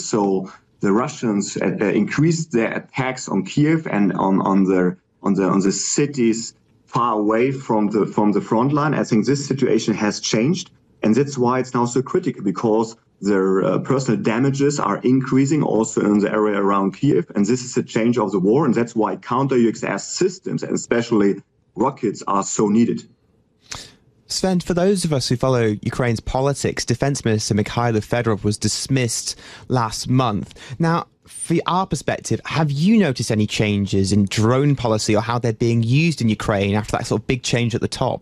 So the Russians increased their attacks on Kiev and on the cities far away from the front line. I think this situation has changed, and that's why it's now so critical, because their personal damages are increasing also in the area around Kiev, and this is a change of the war, and that's why counter-UXS systems, and especially rockets, are so needed. Sven, for those of us who follow Ukraine's politics, Defense Minister Mikhailo Fedorov was dismissed last month. Now, from our perspective, have you noticed any changes in drone policy or how they're being used in Ukraine after that sort of big change at the top?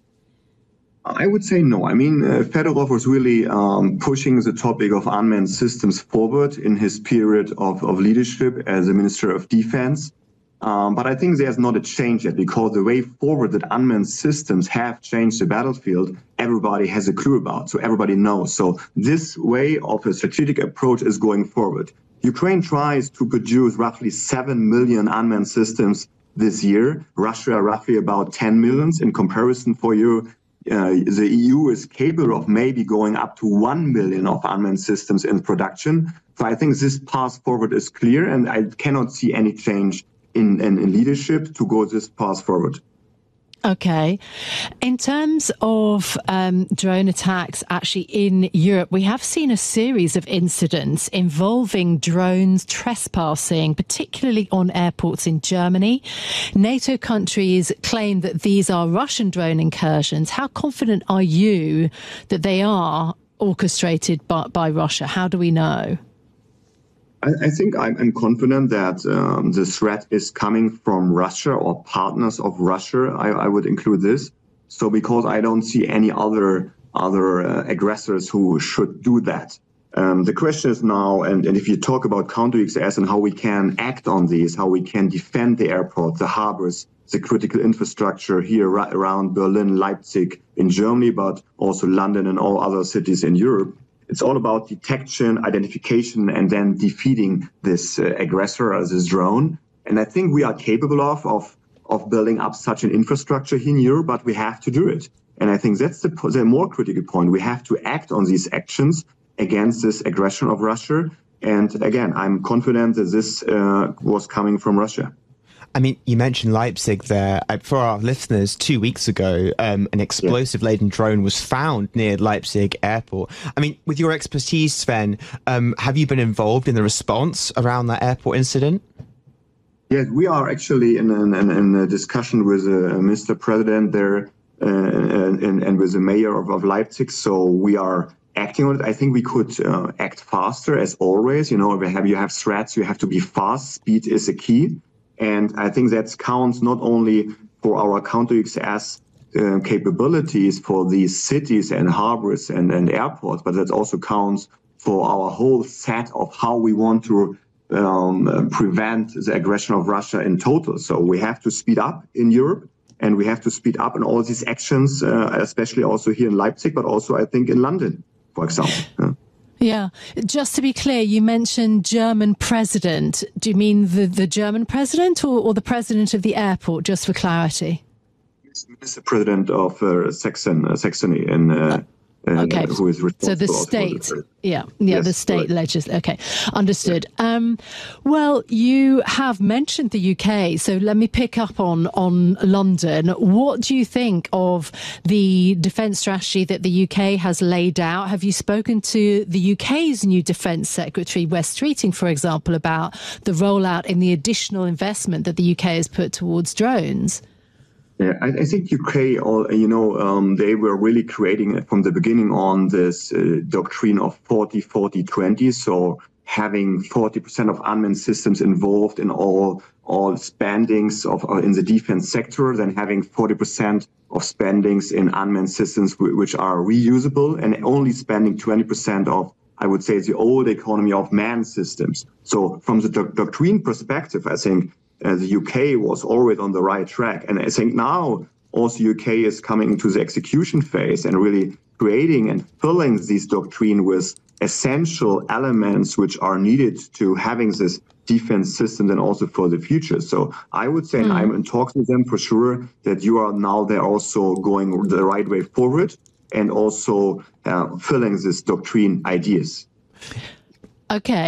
I would say no. I mean, Fedorov was really pushing the topic of unmanned systems forward in his period of leadership as a Minister of Defense. But I think there's not a change yet, because the way forward that unmanned systems have changed the battlefield, everybody has a clue about, so everybody knows. So this way of a strategic approach is going forward. Ukraine tries to produce roughly 7 million unmanned systems this year. Russia roughly about 10 million. In comparison for you, the EU is capable of maybe going up to 1 million of unmanned systems in production. So I think this path forward is clear, and I cannot see any change in leadership to go this path forward. Okay. In terms of drone attacks actually in Europe, we have seen a series of incidents involving drones trespassing, particularly on airports in Germany. NATO countries claim that these are Russian drone incursions. How confident are you that they are orchestrated by Russia? How do we know? I think I'm confident that the threat is coming from Russia or partners of Russia. I would include this. So because I don't see any other aggressors who should do that. The question is now, and if you talk about counter-UXS and how we can act on these, how we can defend the airport, the harbors, the critical infrastructure here around Berlin, Leipzig in Germany, but also London and all other cities in Europe. It's all about detection, identification, and then defeating this aggressor or this drone. And I think we are capable of building up such an infrastructure here in Europe, but we have to do it. And I think that's the more critical point. We have to act on these actions against this aggression of Russia. And again, I'm confident that this was coming from Russia. I mean, you mentioned Leipzig there. For our listeners, 2 weeks ago, an explosive-laden drone was found near Leipzig airport. I mean, with your expertise, Sven, have you been involved in the response around that airport incident? Yes, we are actually in a discussion with Mr. President there and with the mayor of Leipzig. So we are acting on it. I think we could act faster, as always. You know, you have threats, you have to be fast. Speed is a key. And I think that counts not only for our counter-UXS capabilities for these cities and harbors and airports, but that also counts for our whole set of how we want to prevent the aggression of Russia in total. So we have to speed up in Europe, and we have to speed up in all these actions, especially also here in Leipzig, but also I think in London, for example. Yeah. Just to be clear, you mentioned German president. Do you mean the German president or the president of the airport, just for clarity? It's Mr. President of Saxony and okay. Who is responsible. So the state, yes, the state legislature. Okay, understood. Yeah. Well, you have mentioned the UK, so let me pick up on London. What do you think of the defence strategy that the UK has laid out? Have you spoken to the UK's new Defence Secretary, Wes Streeting, for example, about the rollout in the additional investment that the UK has put towards drones? Yeah, I think UK, they were really creating from the beginning on this doctrine of 40-40-20. So having 40% of unmanned systems involved in all spendings in the defense sector, then having 40% of spendings in unmanned systems which are reusable, and only spending 20% of, I would say, the old economy of manned systems. So from the doctrine perspective, I think the UK was always on the right track. And I think now also UK is coming into the execution phase and really creating and filling this doctrine with essential elements which are needed to having this defense system and also for the future. So I would say, and I'm in talks with them for sure, that you are now they're also going the right way forward and also filling this doctrine ideas. Okay.